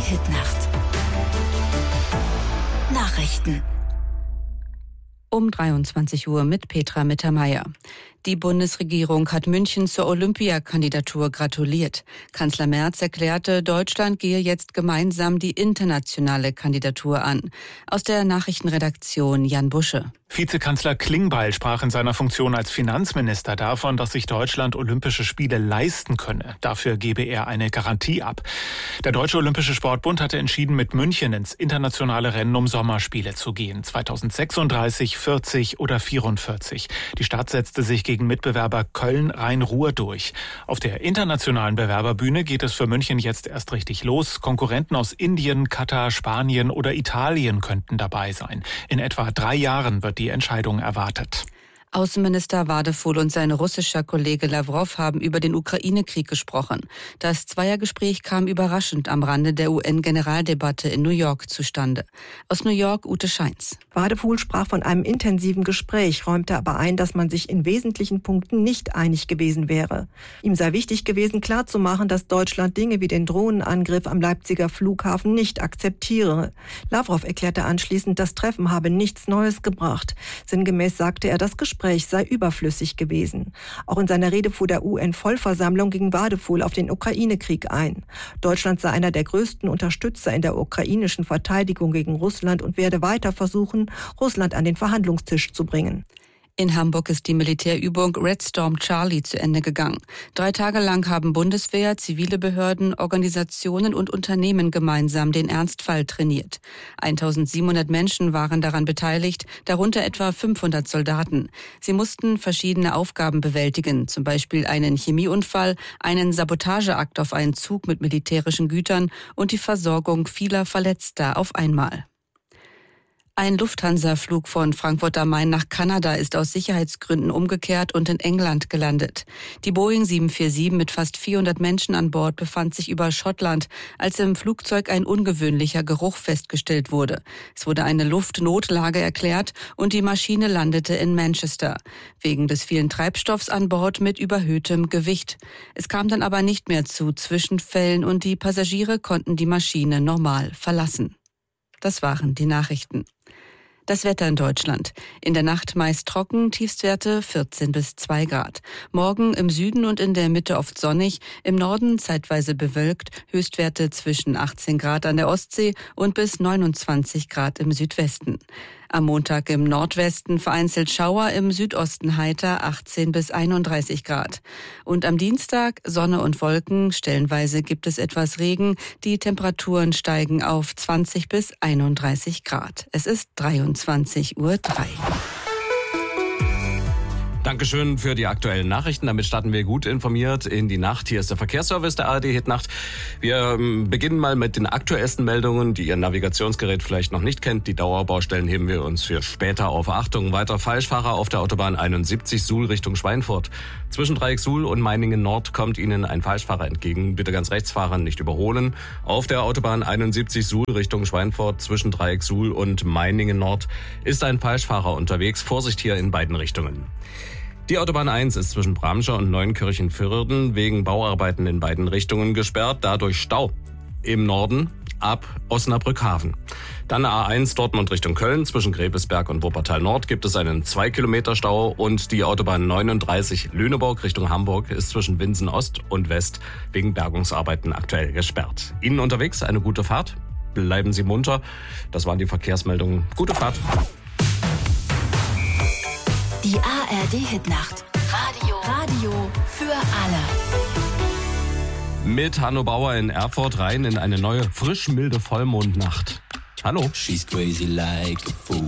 Hitnacht. Nachrichten. Um 23 Uhr mit Petra Mittermeier. Die Bundesregierung hat München zur Olympiakandidatur gratuliert. Kanzler Merz erklärte, Deutschland gehe jetzt gemeinsam die internationale Kandidatur an. Aus der Nachrichtenredaktion Jan Busche. Vizekanzler Klingbeil sprach in seiner Funktion als Finanzminister davon, dass sich Deutschland Olympische Spiele leisten könne. Dafür gebe er eine Garantie ab. Der Deutsche Olympische Sportbund hatte entschieden, mit München ins internationale Rennen um Sommerspiele zu gehen. 2036, 40 oder 44. Die Stadt setzte sich gegen Mitbewerber Köln-Rhein-Ruhr durch. Auf der internationalen Bewerberbühne geht es für München jetzt erst richtig los. Konkurrenten aus Indien, Katar, Spanien oder Italien könnten dabei sein. In etwa 3 Jahren wird die Entscheidung erwartet. Außenminister Wadefuhl und sein russischer Kollege Lawrow haben über den Ukraine-Krieg gesprochen. Das Zweiergespräch kam überraschend am Rande der UN-Generaldebatte in New York zustande. Aus New York Ute Scheins. Wadefuhl sprach von einem intensiven Gespräch, räumte aber ein, dass man sich in wesentlichen Punkten nicht einig gewesen wäre. Ihm sei wichtig gewesen, klarzumachen, dass Deutschland Dinge wie den Drohnenangriff am Leipziger Flughafen nicht akzeptiere. Lawrow erklärte anschließend, das Treffen habe nichts Neues gebracht. Sinngemäß sagte er, das Gespräch sei überflüssig gewesen. Auch in seiner Rede vor der UN-Vollversammlung ging Wadefuhl auf den Ukraine-Krieg ein. Deutschland sei einer der größten Unterstützer in der ukrainischen Verteidigung gegen Russland und werde weiter versuchen, Russland an den Verhandlungstisch zu bringen. In Hamburg ist die Militärübung Red Storm Charlie zu Ende gegangen. 3 Tage lang haben Bundeswehr, zivile Behörden, Organisationen und Unternehmen gemeinsam den Ernstfall trainiert. 1700 Menschen waren daran beteiligt, darunter etwa 500 Soldaten. Sie mussten verschiedene Aufgaben bewältigen, zum Beispiel einen Chemieunfall, einen Sabotageakt auf einen Zug mit militärischen Gütern und die Versorgung vieler Verletzter auf einmal. Ein Lufthansa-Flug von Frankfurt am Main nach Kanada ist aus Sicherheitsgründen umgekehrt und in England gelandet. Die Boeing 747 mit fast 400 Menschen an Bord befand sich über Schottland, als im Flugzeug ein ungewöhnlicher Geruch festgestellt wurde. Es wurde eine Luftnotlage erklärt und die Maschine landete in Manchester. Wegen des vielen Treibstoffs an Bord mit überhöhtem Gewicht. Es kam dann aber nicht mehr zu Zwischenfällen und die Passagiere konnten die Maschine normal verlassen. Das waren die Nachrichten. Das Wetter in Deutschland. In der Nacht meist trocken, Tiefstwerte 14 bis 2 Grad. Morgen im Süden und in der Mitte oft sonnig, im Norden zeitweise bewölkt, Höchstwerte zwischen 18 Grad an der Ostsee und bis 29 Grad im Südwesten. Am Montag im Nordwesten vereinzelt Schauer, im Südosten heiter 18 bis 31 Grad. Und am Dienstag Sonne und Wolken, stellenweise gibt es etwas Regen. Die Temperaturen steigen auf 20 bis 31 Grad. Es ist 23:03 Uhr. Dankeschön für die aktuellen Nachrichten. Damit starten wir gut informiert in die Nacht. Hier ist der Verkehrsservice der ARD Hitnacht. Wir beginnen mal mit den aktuellsten Meldungen, die Ihr Navigationsgerät vielleicht noch nicht kennt. Die Dauerbaustellen heben wir uns für später auf. Achtung, weiter Falschfahrer auf der Autobahn 71 Suhl Richtung Schweinfurt. Zwischen Dreieck Suhl und Meiningen Nord kommt Ihnen ein Falschfahrer entgegen. Bitte ganz rechts fahren, nicht überholen. Auf der Autobahn 71 Suhl Richtung Schweinfurt zwischen Dreieck Suhl und Meiningen Nord ist ein Falschfahrer unterwegs. Vorsicht hier in beiden Richtungen. Die Autobahn 1 ist zwischen Bramscher und Neunkirchen-Vierden wegen Bauarbeiten in beiden Richtungen gesperrt, dadurch Stau im Norden ab Osnabrück-Hafen. Dann A1 Dortmund Richtung Köln, zwischen Gräbesberg und Wuppertal Nord gibt es einen 2 Kilometer Stau und die Autobahn 39 Lüneburg Richtung Hamburg ist zwischen Winsen Ost und West wegen Bergungsarbeiten aktuell gesperrt. Ihnen unterwegs eine gute Fahrt, bleiben Sie munter. Das waren die Verkehrsmeldungen. Gute Fahrt. Die ARD Hitnacht. Radio für alle. Mit Hanno Bauer in Erfurt rein in eine neue, frisch milde Vollmondnacht. Hallo. She's crazy like a fool.